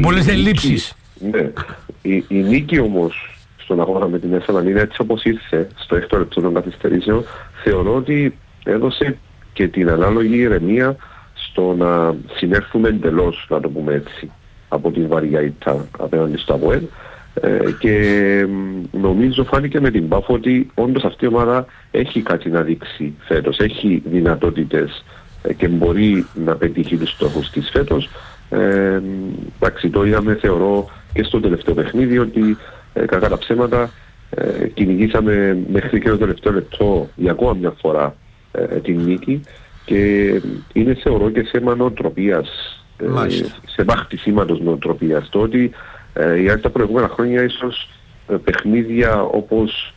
πολλές ελλείψεις. Ναι. Η νίκη όμως στον αγώνα με την Σαλαμίνα, έτσι όπως ήρθε στο 6ο λεπτό των καθυστερήσεων, θεωρώ ότι έδωσε και την ανάλογη ηρεμία στο να συνέρθουμε εντελώς, να το πούμε έτσι, από την βαριά ήττα απέναντι στο ΑΠΟΕΛ. Και νομίζω φάνηκε με την Πάφο ότι όντως αυτή η ομάδα έχει κάτι να δείξει φέτος, έχει δυνατότητες και μπορεί να πετύχει τους στόχους της φέτος. Εντάξει, το είδαμε θεωρώ και στο τελευταίο παιχνίδι ότι κακά τα ψέματα κυνηγήσαμε μέχρι και το τελευταίο λεπτό για ακόμα μια φορά την νίκη, και είναι θεωρώ και θέμα νοοτροπίας, σε χτισήματος νοοτροπίας, το ότι για τα προηγούμενα χρόνια ίσως παιχνίδια όπως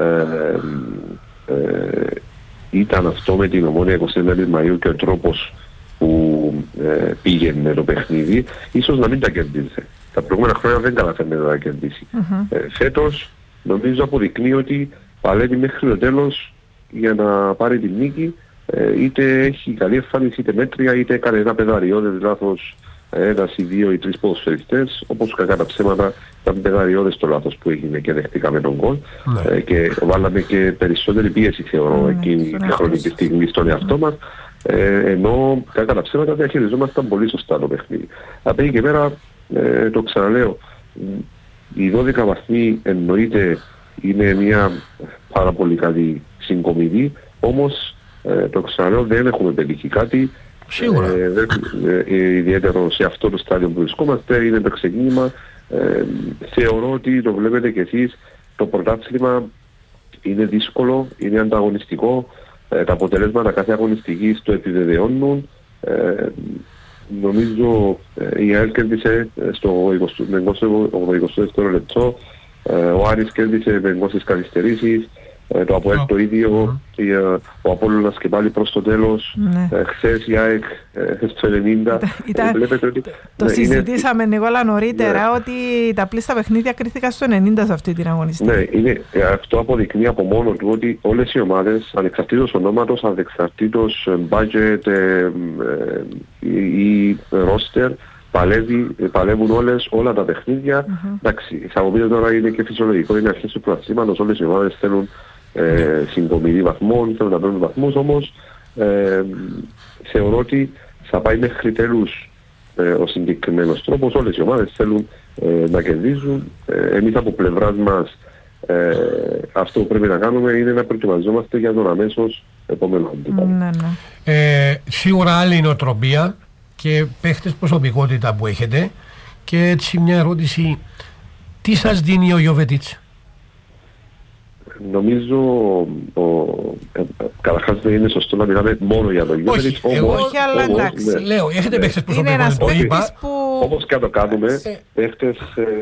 ήταν αυτό με την Ομόνοια 29 Μαΐου και ο τρόπος που πήγαινε το παιχνίδι, ίσως να μην τα κερδίζει. Τα προηγούμενα χρόνια δεν καταφέρνει να τα κερδίσει. Φέτος νομίζω αποδεικνύει ότι παλεύει μέχρι το τέλος για να πάρει την νίκη, είτε έχει καλή εμφάνιση είτε μέτρια, είτε έκανε ένα πεδαριώδες λάθος ένας ή δύο ή τρεις ποδοσφαιριστές, όπως κακά τα ψέματα ήταν πεδαριώδες το λάθος που έγινε και δεχτήκαμε τον γκολ, και βάλαμε και περισσότερη πίεση θεωρώ εκείνη τη χρονική στιγμή στον εαυτό μας, ενώ κακά τα ψέματα διαχειριζόμασταν πολύ σωστά το παιχνίδι. Από εκεί και πέρα, το ξαναλέω, οι 12 βαθμοί εννοείται είναι μια πάρα πολύ καλή συγκομιδή, όμως το ξαναλέω, δεν έχουμε πετύχει κάτι. Σίγουρα. Ιδιαίτερο σε αυτό το στάδιο που βρισκόμαστε, είναι το ξεκίνημα. Θεωρώ ότι το βλέπετε κι εσείς, το πρωτάθλημα είναι δύσκολο, είναι ανταγωνιστικό, τα αποτελέσματα κάθε αγωνιστικής το επιβεβαιώνουν. Νομίζω η ΑΕΛ κέρδισε στο 82ο λεπτό, ο Άρης κέρδισε με 200 καθυστερήσεις, το ΑΠΟΕΛ το ίδιο, ο Απόλλωνας και πάλι προς το τέλος, χθες η ΑΕΚ στο 90. Το συζητήσαμε, Νικόλα, νωρίτερα, ότι τα πλήστα παιχνίδια κρίθηκαν στο 90 σε αυτή την αγωνιστική. Ναι, αυτό αποδεικνύει από μόνο του ότι όλες οι ομάδες, ανεξαρτήτως ονόματος, ανεξαρτήτως budget ή roster, παλεύουν όλα τα παιχνίδια. Εντάξει, θα μου πείτε τώρα, είναι και φυσιολογικό, είναι αρχές του πρωταθλήματος, όλες οι ομάδες θέλουν συγκομιδή βαθμών, θέλουν να παίρνουν βαθμούς, όμως θεωρώ ότι θα πάει μέχρι τέλους ο συγκεκριμένος τρόπος, όλες οι ομάδες θέλουν να κερδίζουν. Εμείς από πλευράς μας αυτό που πρέπει να κάνουμε είναι να προετοιμαζόμαστε για τον αμέσως επόμενο αντίπαλο. Σίγουρα άλλη νοοτροπία και παίχτες προσωπικότητα που έχετε, και έτσι μια ερώτηση, τι σας δίνει ο Γιοβετίτς? Νομίζω καταρχάς δεν είναι σωστό να μιλάμε μόνο για τον Γιοβετίτς. Όχι, αλλά εντάξει. Λέω, έχετε παίχτες προσωπικότητα, το είπα. Όπως και να το κάνουμε, παίχτες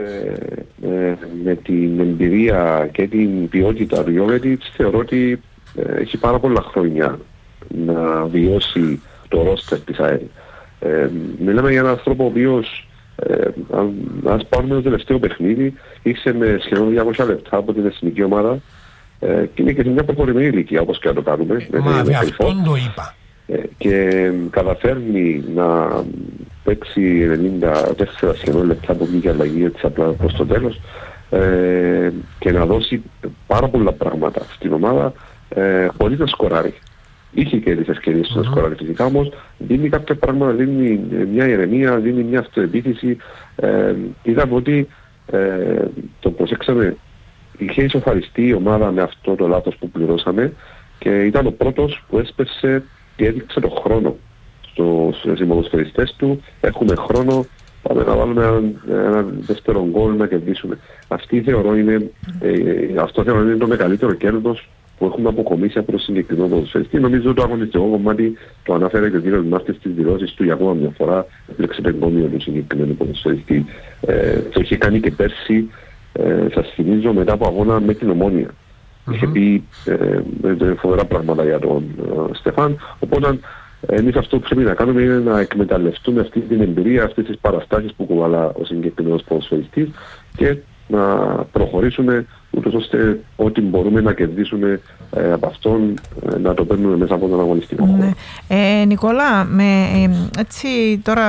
με την εμπειρία και την ποιότητα του Γιοβετίτς, θεωρώ ότι έχει πάρα πολλά χρόνια να βιώσει το ρόστερ της ΑΕΛ. Μιλάμε για έναν άνθρωπο ο οποίος, ας πάρουμε το τελευταίο παιχνίδι, ήρθε με σχεδόν 200 λεπτά από την εθνική ομάδα, και είναι και σε μια προχωρημένη ηλικία, όπως και να το κάνουμε. Αυτόν το είπα. Και καταφέρνει να παίξει 94 σχεδόν λεπτά από μια αλλαγή, έτσι απλά προς το τέλος, και να δώσει πάρα πολλά πράγματα στην ομάδα χωρίς να σκοράρει. Είχε και τις ευκαιρίες του να σκοράρει φυσικά, όμως δίνει κάποια πράγματα, δίνει μια ηρεμία, δίνει μια αυτοεπίθεση. Είδαμε ότι το προσέξαμε, είχε ισοφαριστεί η ομάδα με αυτό το λάθος που πληρώσαμε, και ήταν ο πρώτος που έσπευσε και έδειξε τον χρόνο στους ποδοσφαιριστές του. Έχουμε χρόνο, πάμε να βάλουμε ένα δεύτερο γκολ να κερδίσουμε. Αυτό θεωρώ είναι το μεγαλύτερο κέρδος που έχουμε αποκομίσει από το συγκεκριμένο ποδοσφαιριστή. Νομίζω το αγωνιστικό κομμάτι το αναφέρε και ο κύριος Μάρτης στις δηλώσεις του για ακόμα μια φορά. Έπλεξε πεγκόμιο του συγκεκριμένου ποδοσφαιριστή. Το είχε κάνει και πέρσι, σας θυμίζω, μετά από αγώνα με την Ομόνοια. Είχε πει φοβερά πράγματα για τον Στεφάν. Οπότε εμείς αυτό που πρέπει να κάνουμε είναι να εκμεταλλευτούμε αυτή την εμπειρία, αυτές τις παραστάσεις που κουβαλά ο συγκεκριμένος ποδοσφαιριστής, και να προχωρήσουμε ούτως ώστε ό,τι μπορούμε να κερδίσουμε από αυτόν να το παίρνουμε μέσα από τον αγωνιστικό χώρο. Νικόλα, έτσι τώρα